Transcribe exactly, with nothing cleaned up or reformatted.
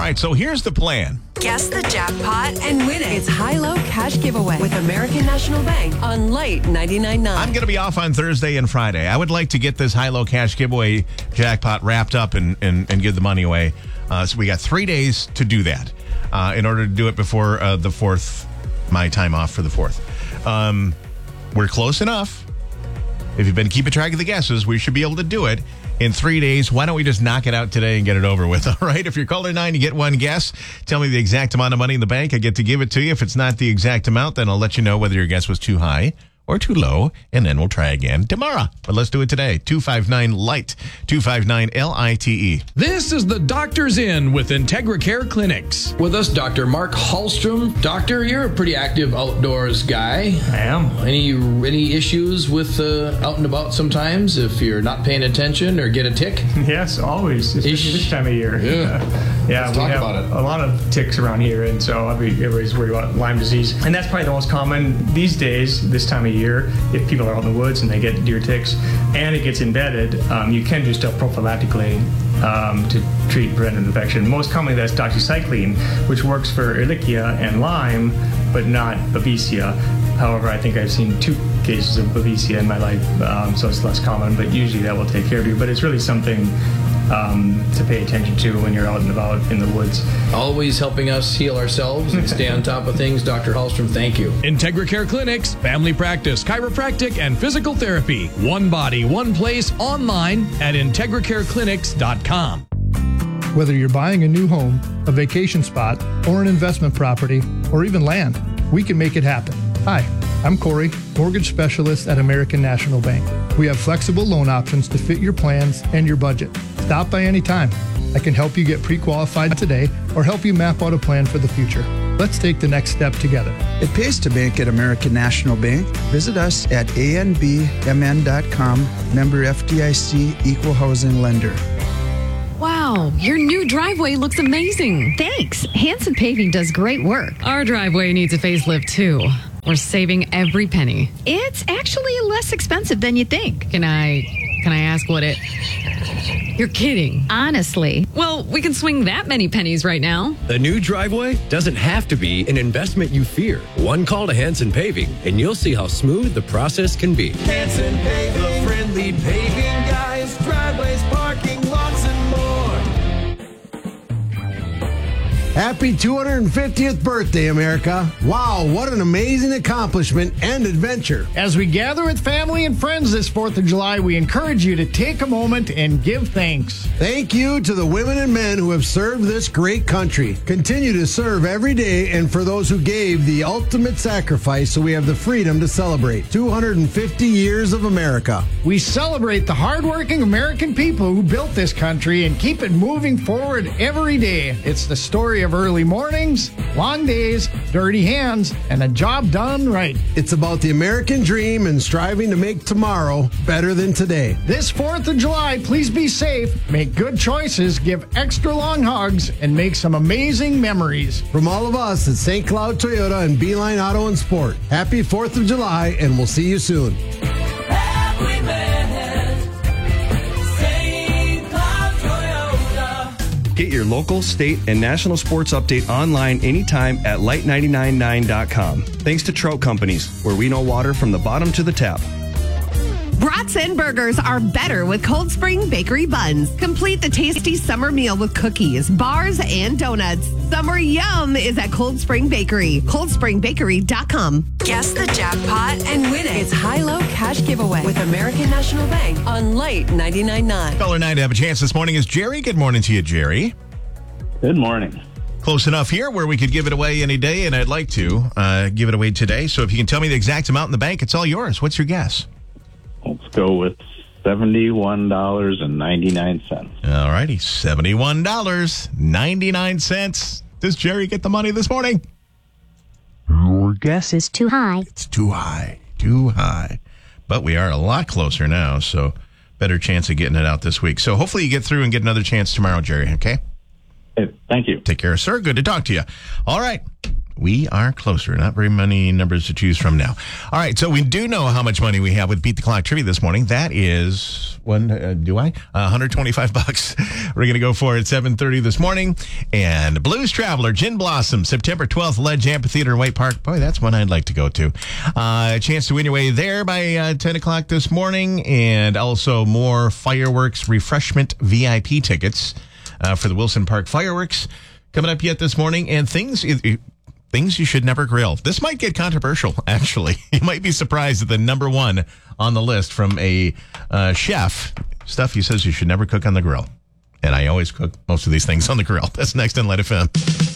right, so here's the plan. Guess the jackpot and win it. It's high-low cash giveaway with American National Bank on Light ninety-nine point nine. I'm going to be off on Thursday and Friday. I would like to get this high-low cash giveaway jackpot wrapped up and, and, and give the money away. Uh, so we got three days to do that uh, in order to do it before uh, the fourth, my time off for the fourth. Um, we're close enough. If you've been keeping track of the guesses, we should be able to do it in three days. Why don't we just knock it out today and get it over with, all right? If you're caller nine, you get one guess. Tell me the exact amount of money in the bank. I get to give it to you. If it's not the exact amount, then I'll let you know whether your guess was too high or too low, and then we'll try again tomorrow. But let's do it today. two five nine light, two five nine L I T E. This is the Doctor's In with IntegraCare Clinics. With us, Doctor Mark Hallstrom. Doctor, you're a pretty active outdoors guy. I am. Any any issues with uh, out and about sometimes if you're not paying attention or get a tick? Yes, always, especially Ish. this time of year. Yeah. Uh, yeah, Let's we talk have about it. a lot of ticks around here, and so everybody's worried about Lyme disease. And that's probably the most common these days, this time of year. If people are out in the woods and they get deer ticks and it gets embedded, um, you can do stuff prophylactically um, to treat and prevent an infection. Most commonly, that's doxycycline, which works for Ehrlichia and Lyme, but not Babesia. However, I think I've seen two cases of Babesia in my life, um, so it's less common, but usually that will take care of you. But it's really something um, to pay attention to when you're out and about in the woods. Always helping us heal ourselves and stay on top of things. Doctor Hallstrom, thank you. IntegraCare Clinics, family practice, chiropractic, and physical therapy. One body, one place, online at integra care clinics dot com. Whether you're buying a new home, a vacation spot, or an investment property, or even land, we can make it happen. Hi, I'm Corey, mortgage specialist at American National Bank. We have flexible loan options to fit your plans and your budget. Stop by anytime. I can help you get pre-qualified today or help you map out a plan for the future. Let's take the next step together. It pays to bank at American National Bank. Visit us at A N B M N dot com, member F D I C, equal housing lender. Wow, your new driveway looks amazing. Thanks. Hanson Paving does great work. Our driveway needs a facelift, too. We're saving every penny. It's actually less expensive than you think. Can I, can I ask what it... You're kidding. Honestly. Well, we can swing that many pennies right now. The new driveway doesn't have to be an investment you fear. One call to Hanson Paving, and you'll see how smooth the process can be. Hanson Paving, the friendly paving guys, driveways, parking lots, and more. Happy two hundred fiftieth birthday, America. Wow, what an amazing accomplishment and adventure. As we gather with family and friends this fourth of July, we encourage you to take a moment and give thanks. Thank you to the women and men who have served this great country. Continue to serve every day, and for those who gave the ultimate sacrifice so we have the freedom to celebrate two hundred fifty years of America. We celebrate the hardworking American people who built this country and keep it moving forward every day. It's the story of early mornings, long days, dirty hands, and a job done right. It's about the American dream and striving to make tomorrow better than today. This fourth of July, please be safe, make good choices, give extra long hugs, and make some amazing memories. From all of us at Saint Cloud Toyota and Beeline Auto and Sport, happy fourth of July, and we'll see you soon. Get your local, state, and national sports update online anytime at light nine nine nine dot com. Thanks to Trout Companies, where we know water from the bottom to the tap. Brats and burgers are better with Cold Spring Bakery buns. Complete the tasty summer meal with cookies, bars, and donuts. Summer yum is at Cold Spring Bakery. cold spring bakery dot com. Guess the jackpot and win it. It's high-low cash giveaway with American National Bank on Light ninety-nine point nine. Caller nine to have a chance this morning is Jerry. Good morning to you, Jerry. Good morning. Close enough here where we could give it away any day, and I'd like to uh, give it away today. So if you can tell me the exact amount in the bank, it's all yours. What's your guess? Let's go with seventy-one dollars and ninety-nine cents. All righty, seventy-one dollars and ninety-nine cents. Does Jerry get the money this morning? Your guess is too high. It's too high, too high. But we are a lot closer now, so better chance of getting it out this week. So hopefully you get through and get another chance tomorrow, Jerry, okay? Hey, thank you. Take care, sir. Good to talk to you. All right. we are closer. Not very many numbers to choose from now. All right, so we do know how much money we have with Beat the Clock Trivia this morning. That is, one, uh, do I? Uh, one hundred twenty-five bucks. We're going to go for it at seven thirty this morning. And Blues Traveler, Gin Blossom, September twelfth, Ledge Amphitheater in White Park. Boy, that's one I'd like to go to. Uh, a chance to win your way there by uh, ten o'clock this morning. And also more fireworks refreshment V I P tickets uh, for the Wilson Park fireworks coming up yet this morning. And things... It, it, Things you should never grill. This might get controversial, actually. You might be surprised at the number one on the list from a uh, chef. Stuff he says you should never cook on the grill. And I always cook most of these things on the grill. That's next on Light F M.